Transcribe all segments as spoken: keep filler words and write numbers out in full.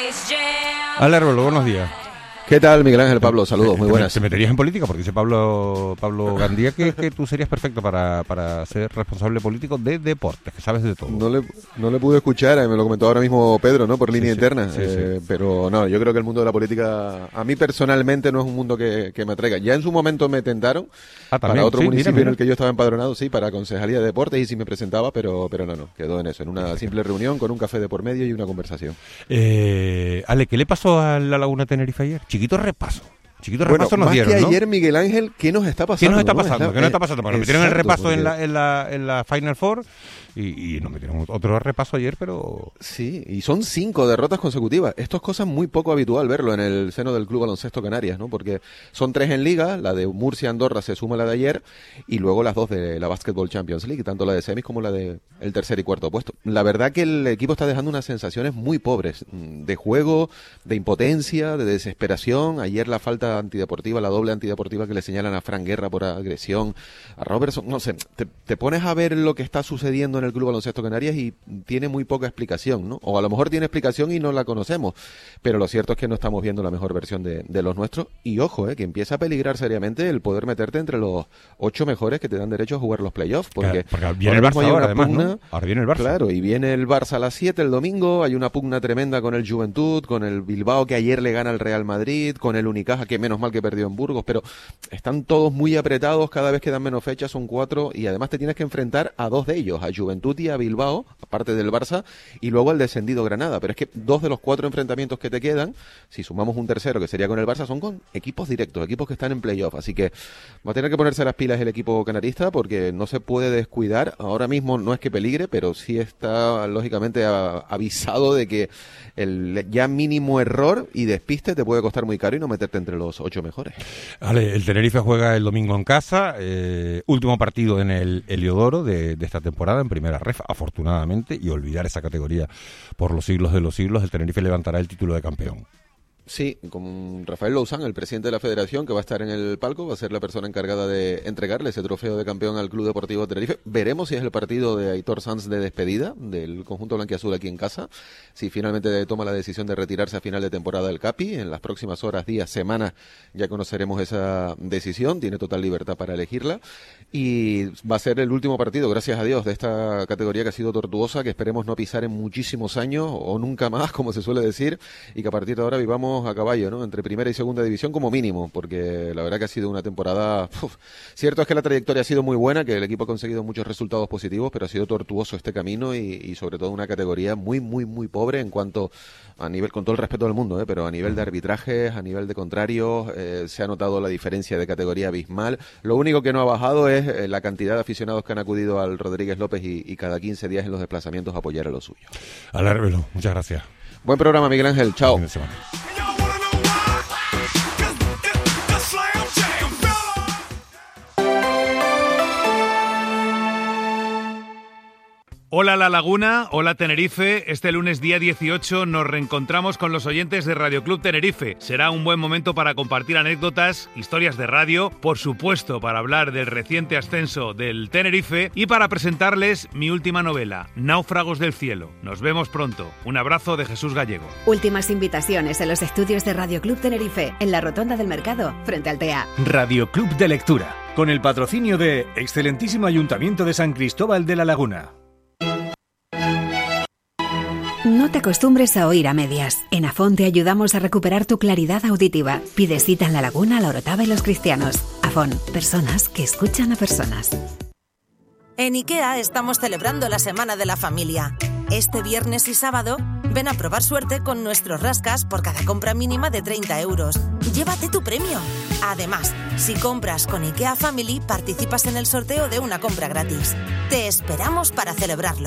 Ale Arbelo, buenos días. ¿Qué tal, Miguel Ángel? Pablo, saludos, muy buenas. ¿Te meterías en política? Porque dice Pablo Pablo Gandía que, que tú serías perfecto para, para ser responsable político de deportes, que sabes de todo. No le, no le pude escuchar, me lo comentó ahora mismo Pedro, ¿no? Por línea sí, interna. Sí, eh, sí. Pero no, yo creo que el mundo de la política, a mí personalmente no es un mundo que, que me atraiga. Ya en su momento me tentaron ah, para otro sí, municipio mira, mira. en el que yo estaba empadronado, sí, para concejalía de deportes y sí me presentaba, pero, pero no, no, quedó en eso, en una simple reunión con un café de por medio y una conversación. Eh, Ale, ¿qué le pasó a la Laguna Tenerife ayer? Chiquito repaso. Chiquito Bueno, repaso nos más dieron, que ¿no? ayer, Miguel Ángel, ¿qué nos está pasando? ¿Qué nos está ¿no? pasando? Es la- ¿Qué nos está pasando? Porque eh, nos metieron el exacto, repaso porque- en la, en, la, en la Final Four y, y nos metieron otro repaso ayer, pero... Sí, y son cinco derrotas consecutivas. Esto es cosa muy poco habitual verlo en el seno del Club Baloncesto Canarias, ¿no? Porque son tres en Liga, la de Murcia-Andorra se suma a la de ayer, y luego las dos de la Basketball Champions League, tanto la de semis como la de el tercer y cuarto puesto. La verdad que el equipo está dejando unas sensaciones muy pobres, de juego, de impotencia, de desesperación. Ayer la falta antideportiva, la doble antideportiva que le señalan a Fran Guerra por agresión, a Robertson, no sé, te, te pones a ver lo que está sucediendo en el Club Baloncesto Canarias y tiene muy poca explicación, ¿no? O a lo mejor tiene explicación y no la conocemos, pero lo cierto es que no estamos viendo la mejor versión de, de los nuestros. Y ojo, eh, que empieza a peligrar seriamente el poder meterte entre los ocho mejores que te dan derecho a jugar los playoffs, porque, porque viene el ahora mismo Barça hay ahora, una además, pugna, ¿no? Ahora viene el Barça. Claro, y viene el Barça a las siete el domingo, hay una pugna tremenda con el Juventud, con el Bilbao que ayer le gana al Real Madrid, con el Unicaja que menos mal que perdió en Burgos, pero están todos muy apretados, cada vez quedan menos fechas, son cuatro, y además te tienes que enfrentar a dos de ellos, a Juventud y a Bilbao, aparte del Barça, y luego al descendido Granada. Pero es que dos de los cuatro enfrentamientos que te quedan, si sumamos un tercero que sería con el Barça, son con equipos directos, equipos que están en playoff, así que va a tener que ponerse las pilas el equipo canarista porque no se puede descuidar. Ahora mismo no es que peligre, pero sí está lógicamente a, avisado de que el ya mínimo error y despiste te puede costar muy caro y no meterte entre los ocho mejores. Vale, el Tenerife juega el domingo en casa, eh, último partido en el Heliodoro de, de esta temporada, en primera ref, afortunadamente, y olvidar esa categoría por los siglos de los siglos, el Tenerife levantará el título de campeón. Sí, con Rafael Lousán, el presidente de la federación, que va a estar en el palco, va a ser la persona encargada de entregarle ese trofeo de campeón al Club Deportivo Tenerife. Veremos si es el partido de Aitor Sanz de despedida del conjunto blanquiazul aquí en casa, si finalmente toma la decisión de retirarse a final de temporada del Capi. En las próximas horas, días, semanas, ya conoceremos esa decisión, tiene total libertad para elegirla, y va a ser el último partido, gracias a Dios, de esta categoría que ha sido tortuosa, que esperemos no pisar en muchísimos años, o nunca más, como se suele decir, y que a partir de ahora vivamos a caballo, ¿no? Entre primera y segunda división como mínimo, porque la verdad que ha sido una temporada... Uf, cierto es que la trayectoria ha sido muy buena, que el equipo ha conseguido muchos resultados positivos, pero ha sido tortuoso este camino y, y sobre todo una categoría muy, muy, muy pobre en cuanto a nivel, con todo el respeto del mundo, ¿eh? Pero a nivel de arbitrajes, a nivel de contrarios, eh, se ha notado la diferencia de categoría abismal. Lo único que no ha bajado es eh, la cantidad de aficionados que han acudido al Rodríguez López y, y cada quince días en los desplazamientos a apoyar a lo suyo. Ale Arbelo, muchas gracias. Buen programa, Miguel Ángel. Chao. Fin de semana. Hola La Laguna, hola Tenerife. Este lunes día dieciocho nos reencontramos con los oyentes de Radio Club Tenerife. Será un buen momento para compartir anécdotas, historias de radio, por supuesto para hablar del reciente ascenso del Tenerife y para presentarles mi última novela, Náufragos del Cielo. Nos vemos pronto. Un abrazo de Jesús Gallego. Últimas invitaciones en los estudios de Radio Club Tenerife, en la Rotonda del Mercado, frente al T E A. Radio Club de Lectura, con el patrocinio de Excelentísimo Ayuntamiento de San Cristóbal de la Laguna. No te acostumbres a oír a medias. En Afón te ayudamos a recuperar tu claridad auditiva. Pide cita en La Laguna, La Orotava y Los Cristianos. Afón, personas que escuchan a personas. En IKEA estamos celebrando la Semana de la Familia. Este viernes y sábado, ven a probar suerte con nuestros rascas por cada compra mínima de treinta euros. Llévate tu premio. Además, si compras con IKEA Family, participas en el sorteo de una compra gratis. Te esperamos para celebrarlo.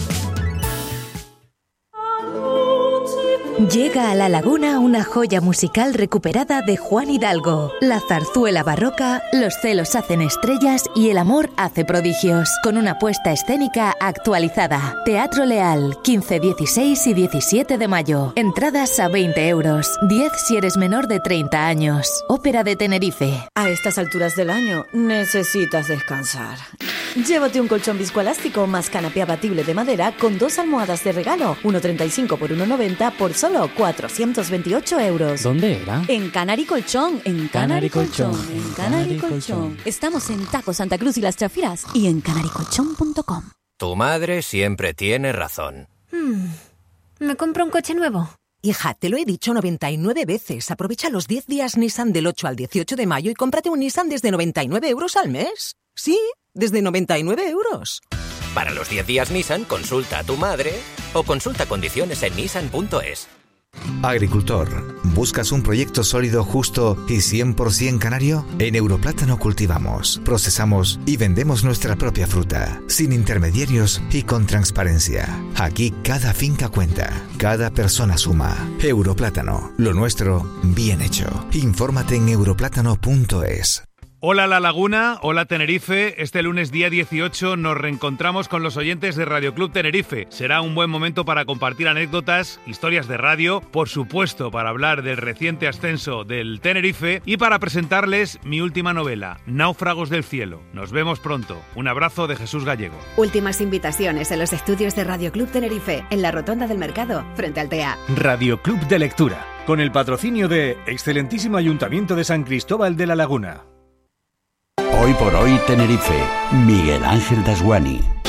Llega a La Laguna una joya musical recuperada de Juan Hidalgo. La zarzuela barroca, Los celos hacen estrellas y El amor hace prodigios. Con una puesta escénica actualizada. Teatro Leal, quince, dieciséis y diecisiete de mayo. Entradas a veinte euros. diez si eres menor de treinta años. Ópera de Tenerife. A estas alturas del año necesitas descansar. Llévate un colchón viscoelástico más canapé abatible de madera con dos almohadas de regalo, uno treinta y cinco por uno noventa por solo cuatrocientos veintiocho euros. ¿Dónde era? En Canary Colchón, en Canary Colchón, en Canary Colchón. Estamos en Taco Santa Cruz y Las Chafiras y en canary colchón punto com. Tu madre siempre tiene razón. Hmm. ¿Me compro un coche nuevo? Hija, te lo he dicho noventa y nueve veces. Aprovecha los diez días Nissan del ocho al dieciocho de mayo y cómprate un Nissan desde noventa y nueve euros al mes. Sí, desde noventa y nueve euros. Para los diez días Nissan, consulta a tu madre o consulta condiciones en nissan punto es. Agricultor, ¿buscas un proyecto sólido, justo y cien por ciento canario? En Europlátano cultivamos, procesamos y vendemos nuestra propia fruta, sin intermediarios y con transparencia. Aquí cada finca cuenta, cada persona suma. Europlátano, lo nuestro bien hecho. Infórmate en europlátano punto es. Hola La Laguna, hola Tenerife. Este lunes día dieciocho nos reencontramos con los oyentes de Radio Club Tenerife. Será un buen momento para compartir anécdotas, historias de radio, por supuesto para hablar del reciente ascenso del Tenerife y para presentarles mi última novela, Náufragos del Cielo. Nos vemos pronto. Un abrazo de Jesús Gallego. Últimas invitaciones en los estudios de Radio Club Tenerife, en la Rotonda del Mercado, frente al T E A. Radio Club de Lectura, con el patrocinio de Excelentísimo Ayuntamiento de San Cristóbal de la Laguna. Hoy por hoy Tenerife, Miguel Ángel Dasguani.